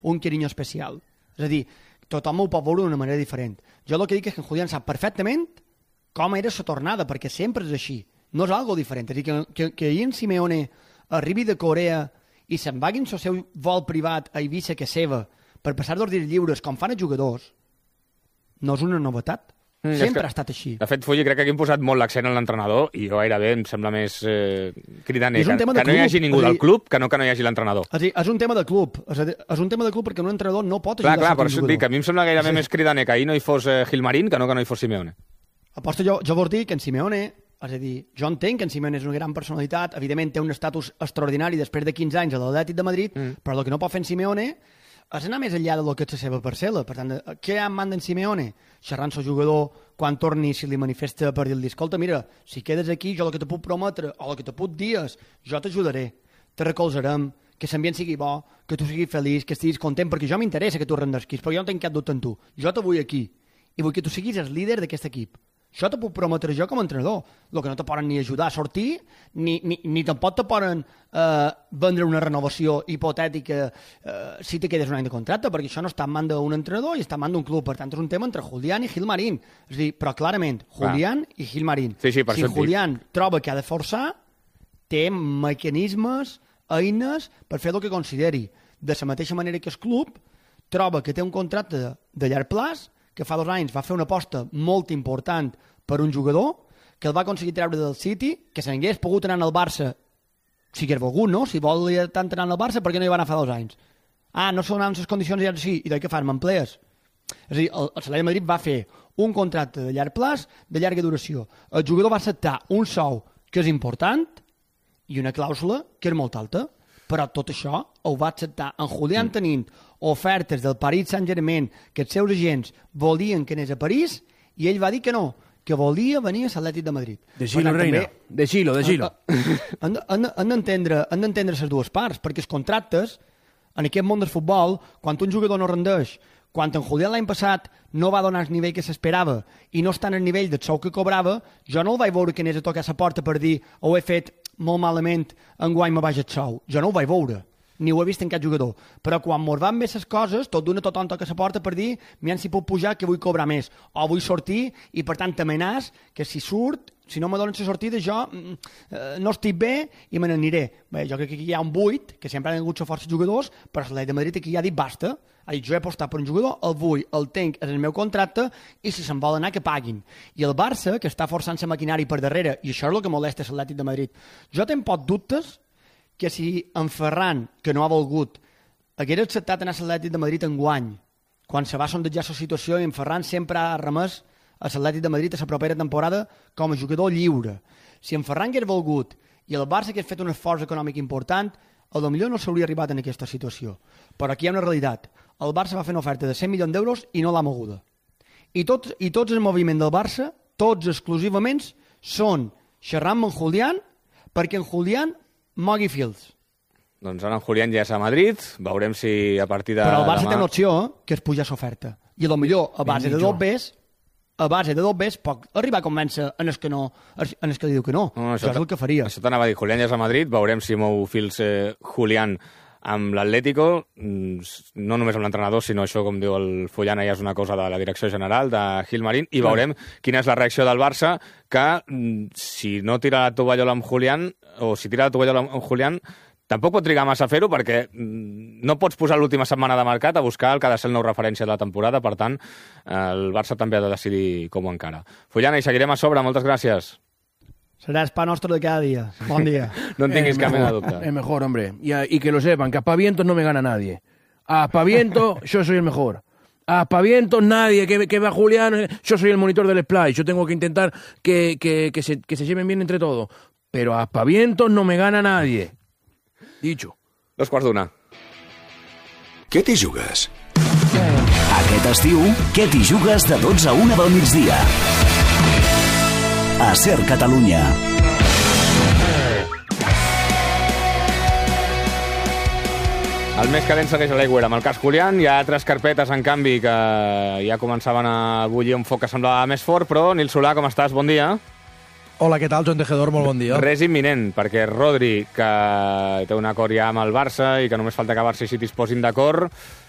un carinyo especial. És a dir, tothom ho pot veure d'una manera diferent. Jo el que dic és que en Julián sap perfectament com era la tornada, perquè sempre és així. No és algo diferent. És a dir, que ahir en Simeone arribi de Corea i se'n vagin el seu vol privat a Eivissa, que és seva, per passar 2 dies lliures, com fan els jugadors, no és una novetat. Sempre ha estat així. De fet, Fulli, crec que aquí hem posat molt l'accent en l'entrenador i jo gairebé em sembla més cridaner que no hi hagi ningú del club que no hi hagi l'entrenador. És un tema de club. És un tema de club perquè un entrenador no pot ajudar clar, per això et dic que a mi em sembla gairebé més cridaner que ahir no hi fos Gilmarín que no hi fos Simeone. Aposto jo vols dir que en Simeone, és a dir, jo entenc que en Simeone és una gran personalitat, evidentment té un estatus extraordinari després de 15 anys a l'Atlètic de Madrid, però el que no pot fer en Simeone és anar més enllà del que és la seva parcel·la. Per tant, què en manda en Simeone? Xerrant el jugador quan torni, si li manifesta per dir-li, escolta, mira, si quedes aquí, jo el que te puc prometre, o el que te puc dir és, jo t'ajudaré, te recolzarem, que l'ambient sigui bo, que tu siguis feliç, que estiguis content, perquè jo m'interessa que tu rendesquis, perquè jo no tinc cap dubte en tu. Jo te vull aquí, i vull que tu siguis el líder d'aquest equip. Això te puc prometre jo com a entrenador. El que no te poden ni ajudar a sortir, ni tampoc te poden vendre una renovació hipotètica si te quedes un any de contracte, perquè això no està en mans d'un entrenador i està en mans d'un club. Per tant, és un tema entre Julián i Gilmarín. És a dir, però clarament, Julián i Gilmarín. Sí, si Julián troba que ha de forçar, té mecanismes, eines per fer el que consideri. De la mateixa manera que el club troba que té un contracte de llarg plaç, que fa 2 anys va fer una aposta molt important per un jugador, que el va aconseguir treure del City, que se n'hagués pogut anar al Barça, si hagués volgut, no? Si volia tant anar al Barça, per què no hi va anar fa 2 anys? No són les condicions ja sí, i de què fan, m'emplees? És a dir, el Atlètic de Madrid va fer un contracte de llarg plaç, de llarga duració. El jugador va acceptar un sou que és important i una clàusula que és molt alta, però tot això ho va acceptar en Julián tenint ofertes del Paris Saint-Germain que els seus agents volien que anés a París i ell va dir que no, que volia venir a l'Atlètic de Madrid. Deixilo, reina. Deixilo. Han d'entendre les dues parts, perquè els contractes, en aquest món del futbol, quan un jugador no rendeix, quan en Julián l'any passat no va donar el nivell que s'esperava i no està en el nivell del sou que cobrava, jo no el vaig veure que anés a tocar la porta per dir ho he fet molt malament, enguany me vaig el sou. Jo no ho vaig veure, ni ho he vist en cap jugador. Però quan mos van bé les coses, tot d'una tothom toca la porta per dir miren si puc pujar que vull cobrar més, o vull sortir i per tant t'amenàs que si surt, si no me donen la sortida jo no estic bé i me n'aniré. Bé, jo crec que aquí hi ha un buit, que sempre han hagut força jugadors, però l'Atlètic de Madrid aquí ja ha dit basta. Ha dit, jo he apostat per un jugador, el vull, el tenc, és el meu contracte, i si se'n vol anar, que paguin. I el Barça, que està forçant la maquinària per darrere, i això és el que molesta l'Atlètic de Madrid. Jo tenc pocs dubtes que si en Ferran, que no ha volgut, hagués acceptat anar a l'Atlètic de Madrid enguany, quan se va sondejar la situació, i en Ferran sempre ha remès a l'Atlètic de Madrid a la propera temporada com a jugador lliure. Si en Ferran hagués volgut i el Barça hagués fet un esforç econòmic important, potser no s'hauria arribat en aquesta situació. Però aquí hi ha una realitat. El Barça va fer una oferta de 100 milions d'euros i no l'ha moguda. I tots el moviment del Barça, tots exclusivament, són xerrant amb en Julián perquè en Julián mogui fils. Doncs ara en Julián ja és a Madrid, veurem si a partir de Però el Barça demà... té una opció, que és pujar l'oferta. I potser a base de dos bes pot arribar a convèncer en el que li diu que no. Això és el que faria. Això t'anava a dir, Julián ja és a Madrid, veurem si mou fils Julián amb l'Atlético, no només amb l'entrenador, sinó això, com diu el Fullana, ja és una cosa de la direcció general, de Gilmarín, i veurem quina és la reacció del Barça, que si no tira la tovallola amb Julián, o si tira la tovallola amb Julián, tampoc pot trigar massa a fer-ho, perquè no pots posar l'última setmana de mercat a buscar el que ha de ser el nou referència de la temporada, per tant, el Barça també ha de decidir com ho encara. Fullana, i seguirem a sobre, moltes gràcies. Será el pan nuestro de cada día. Buen día. No tengáis que me adoptar. Es mejor, hombre. Y que lo sepan, que a aspavientos no me gana nadie. A aspavientos yo soy el mejor. A aspavientos nadie, que va Julián, yo soy el monitor del Splay. Yo tengo que intentar que se lleven bien entre todos. Pero a aspavientos no me gana nadie. Dicho. 2:15. Què t'hi jugues? Aquest estiu, què t'hi jugues de 12 a 1 del migdia? A Ser Catalunya. El més calent segueix a l'Aigüera amb el cas Julián. Hi ha altres carpetes, en canvi, que ja començaven a bullir un foc que semblava més fort, però Nil Solà, com estàs? Bon dia. Hola, què tal, Joan Tejedor? Molt bon dia. Res imminent, perquè Rodri, que té un acord ja amb el Barça i que només falta que Barça i City es posin d'acord,